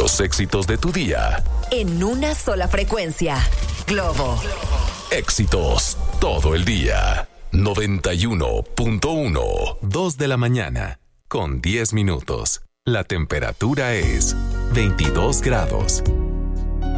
Los éxitos de tu día. En una sola frecuencia. Globo. Éxitos todo el día. 91.1. 2 de la mañana. Con 10 minutos. La temperatura es 22 grados.